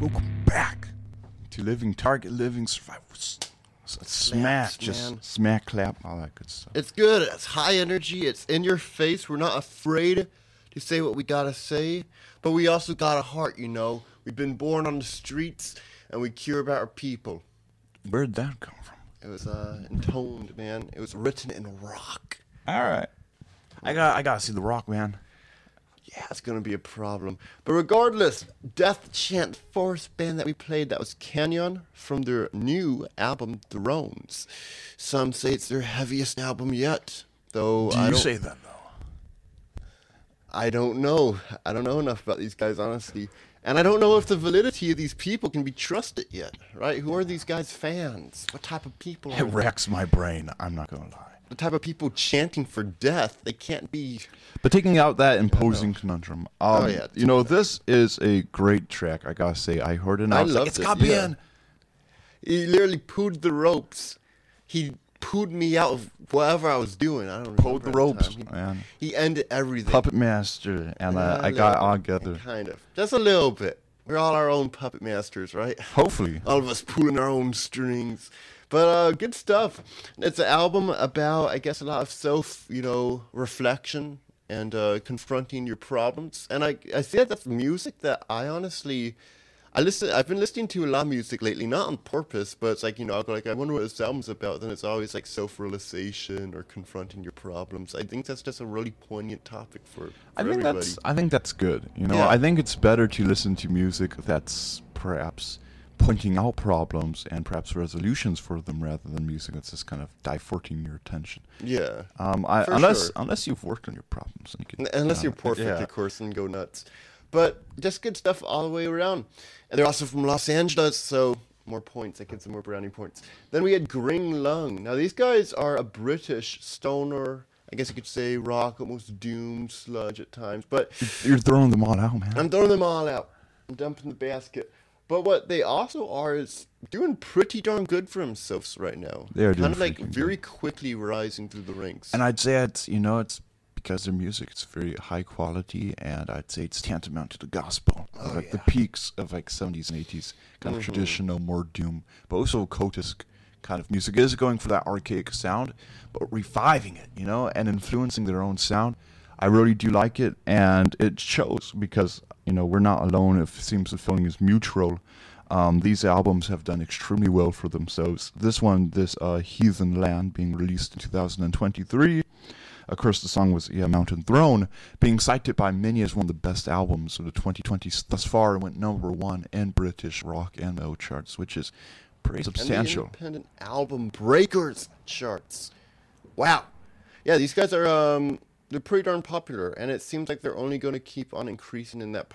Welcome back to Living Target, Living Survival. Smack, just smack, clap, all that good stuff. It's good. It's high energy. It's in your face. We're not afraid to say what we gotta say, but we also got a heart, you know. We've been born on the streets, and we care about our people. Where'd that come from? It was intoned, man. It was written in rock. All right, I gotta see the Rock, man. Yeah, it's gonna be a problem. But regardless, Death Chant, first band that we played, that was Canyon from their new album, Thrones. Some say it's their heaviest album yet, though. Do you say that though? I don't know. I don't know enough about these guys, honestly. And I don't know if the validity of these people can be trusted yet, right? Who are these guys' fans? What type of people are It wrecks my brain. I'm not gonna lie. the type of people chanting for death? They can't be. But taking out that imposing conundrum, yeah, you know, this is a great track. I gotta say, I heard it and I was like, it's gotta be in. He literally pooed the ropes. He pooed me out of whatever I was doing. I don't know. Pulled the ropes, man. He ended everything. Puppet master, and I got all together. Kind of. Just a little bit. We're all our own puppet masters, right? Hopefully. All of us pulling our own strings. But good stuff. It's an album about, I guess, a lot of self, reflection and confronting your problems. And I see that that's music that I honestly... I've been listening to a lot of music lately, not on purpose, but it's like, I'll go like, I wonder what this album's about. Then it's always like self-realization or confronting your problems. I think that's just a really poignant topic for everybody. I think that's good. Yeah. I think it's better to listen to music that's perhaps pointing out problems and perhaps resolutions for them rather than music that's just kind of diverting your attention. Yeah. Unless you've worked on your problems. Unless you're perfect, of course, and go nuts. But just good stuff all the way around. And they're also from Los Angeles, so more points. That gives them more brownie points. Then we had Gring Lung. Now, these guys are a British stoner, I guess you could say rock, almost doom, sludge at times. But you're throwing them all out, man. I'm throwing them all out. I'm dumping the basket. But what they also are is doing pretty darn good for themselves right now. They're kind of like very quickly rising through the ranks. And I'd say it's because their music, it's very high quality, and I'd say it's tantamount to the gospel, the peaks of like 70s and 80s kind of traditional, more doom, but also cultist kind of music. It is going for that archaic sound, but reviving it, and influencing their own sound. I really do like it, and it shows because we're not alone. It seems the feeling is mutual. These albums have done extremely well for themselves. This Heathen Land, being released in 2023. Of course, the song was Mountain Throne, being cited by many as one of the best albums of the 2020s thus far, and went #1 in British rock and metal charts, which is pretty substantial. And the independent album breakers charts. Wow. Yeah, these guys are they're pretty darn popular, and it seems like they're only going to keep on increasing in that